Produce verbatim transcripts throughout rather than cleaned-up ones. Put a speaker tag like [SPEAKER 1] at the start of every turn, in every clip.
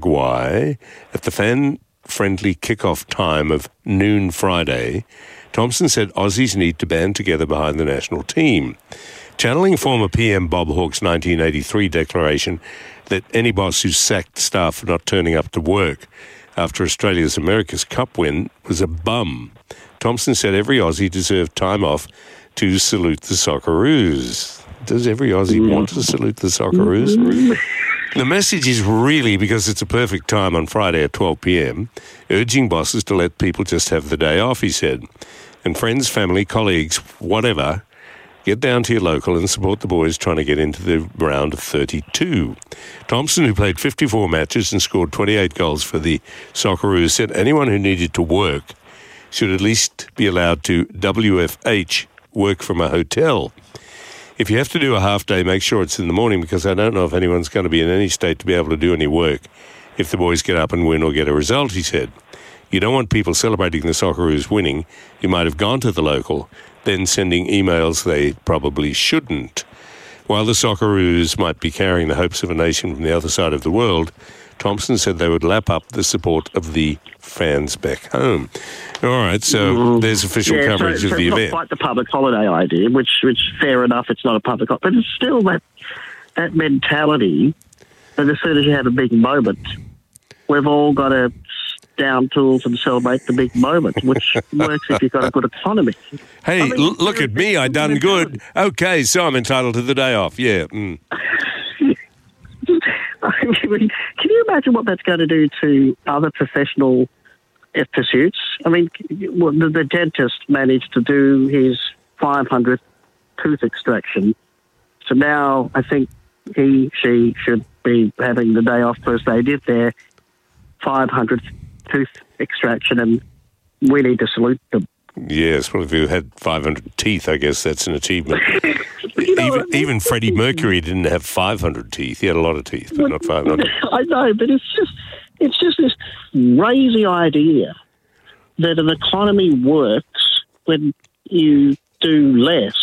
[SPEAKER 1] Paraguay at the fan-friendly kickoff time of noon Friday, Thompson said Aussies need to band together behind the national team. Channeling former P M Bob Hawke's nineteen eighty-three declaration that any boss who sacked staff for not turning up to work after Australia's America's Cup win was a bum, Thompson said every Aussie deserved time off to salute the Socceroos. Does every Aussie want to salute the Socceroos? The message is really, because it's a perfect time on Friday at twelve p.m, urging bosses to let people just have the day off, he said. And friends, family, colleagues, whatever, get down to your local and support the boys trying to get into the round of thirty-two. Thompson, who played fifty-four matches and scored twenty-eight goals for the Socceroos, said anyone who needed to work should at least be allowed to W F H, work from a hotel. If you have to do a half day, make sure it's in the morning, because I don't know if anyone's going to be in any state to be able to do any work if the boys get up and win or get a result, he said. You don't want people celebrating the Socceroos winning who might have gone to the local, then sending emails they probably shouldn't. While the Socceroos might be carrying the hopes of a nation from the other side of the world, Thompson said they would lap up the support of the fans back home. All right, so mm. there's official
[SPEAKER 2] yeah,
[SPEAKER 1] coverage
[SPEAKER 2] so,
[SPEAKER 1] of
[SPEAKER 2] so
[SPEAKER 1] the
[SPEAKER 2] it's
[SPEAKER 1] event.
[SPEAKER 2] Not quite the public holiday idea, which, which fair enough, it's not a public holiday, but it's still that that mentality that as soon as you have a big moment, we've all got to down tools and celebrate the big moment, which works if you've got a good economy.
[SPEAKER 1] Hey, I mean, l- look at me, I done good. Okay, so I'm entitled to the day off, yeah. Mm.
[SPEAKER 2] I mean, can you imagine what that's going to do to other professional pursuits? I mean, the, the dentist managed to do his five hundredth tooth extraction, so now I think he, she should be having the day off because they did their five hundredth tooth extraction, and we need to salute them.
[SPEAKER 1] Yes, well, if you had five hundred teeth, I guess that's an achievement.
[SPEAKER 2] You know,
[SPEAKER 1] even, even Freddie Mercury didn't have five hundred teeth. He had a lot of teeth, but not five hundred.
[SPEAKER 2] I know, but it's just it's just this crazy idea that an economy works when you do less.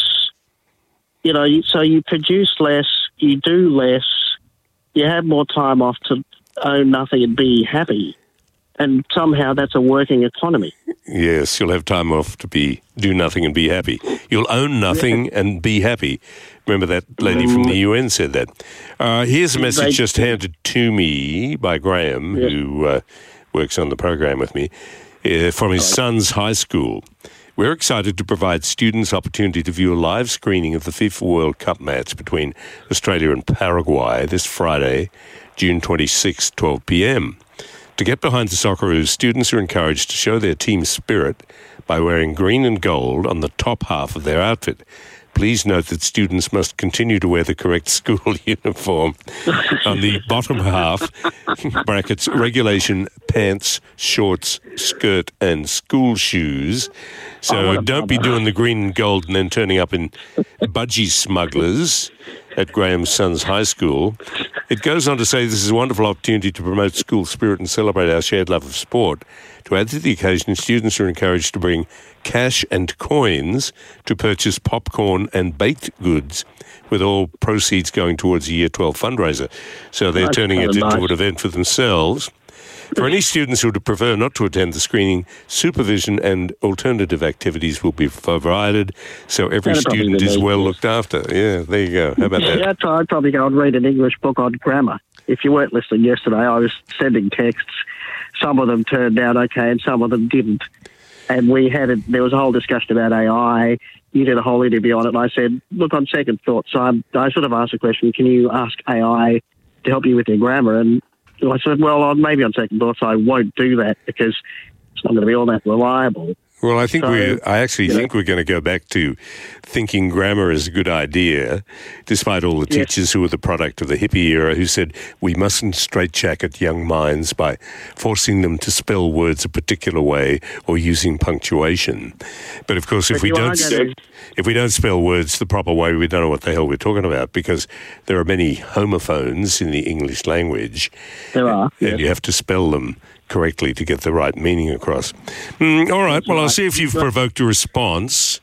[SPEAKER 2] You know, so you produce less, you do less, you have more time off to own nothing and be happy. And somehow that's a working economy.
[SPEAKER 1] Yes, you'll have time off to be do nothing and be happy. You'll own nothing yeah. and be happy. Remember that lady mm. from the U N said that. Uh, here's a message they, just handed to me by Graham, yeah. who uh, works on the program with me, uh, from his son's high school. We're excited to provide students opportunity to view a live screening of the FIFA World Cup match between Australia and Paraguay this Friday, June twenty-sixth, twelve p.m. To get behind the Socceroos, students are encouraged to show their team spirit by wearing green and gold on the top half of their outfit. Please note that students must continue to wear the correct school uniform on the bottom half, brackets, regulation, pants, shorts, skirt, and school shoes. So don't be doing the green and gold and then turning up in budgie smugglers at Graham's son's high school. It goes on to say this is a wonderful opportunity to promote school spirit and celebrate our shared love of sport. To add to the occasion, students are encouraged to bring cash and coins to purchase popcorn and baked goods, with all proceeds going towards a Year twelve fundraiser. So they're That's turning it nice. into an event for themselves. For any students who would prefer not to attend the screening, supervision and alternative activities will be provided, so every That'd student is well looked after. Yeah, there you go. How about that?
[SPEAKER 2] Yeah, I'd probably go and read an English book on grammar. If you weren't listening yesterday, I was sending texts. Some of them turned out okay and some of them didn't. And we had a, there was a whole discussion about A I. You did a whole interview on it, and I said, look, on second thought, so I, I sort of asked the question, can you ask A I to help you with your grammar? And I said, well, maybe on second thoughts I won't do that because it's not going to be all that reliable.
[SPEAKER 1] Well, I think
[SPEAKER 2] so,
[SPEAKER 1] we I actually think
[SPEAKER 2] know.
[SPEAKER 1] we're going to go back to thinking grammar is a good idea, despite all the teachers yes. who were the product of the hippie era who said we mustn't straitjacket young minds by forcing them to spell words a particular way or using punctuation. But of course, if but we don't gonna... if we don't spell words the proper way, we don't know what the hell we're talking about, because there are many homophones in the English language.
[SPEAKER 2] There are,
[SPEAKER 1] and
[SPEAKER 2] yes.
[SPEAKER 1] you have to spell them correctly to get the right meaning across. Mm, all right, well, I'll see if you've provoked a response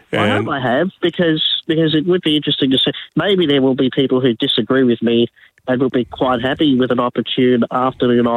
[SPEAKER 2] I hope I have, because because it would be interesting to see. Maybe there will be people who disagree with me and will be quite happy with an opportune afternoon